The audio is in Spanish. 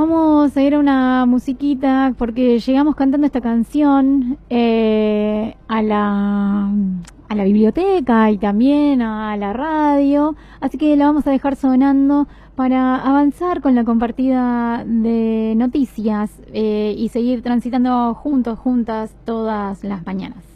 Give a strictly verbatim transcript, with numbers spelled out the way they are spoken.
Vamos a ir a una musiquita porque llegamos cantando esta canción eh, a la a la biblioteca y también a la radio, así que la vamos a dejar sonando para avanzar con la compartida de noticias eh, y seguir transitando juntos, juntas todas las mañanas.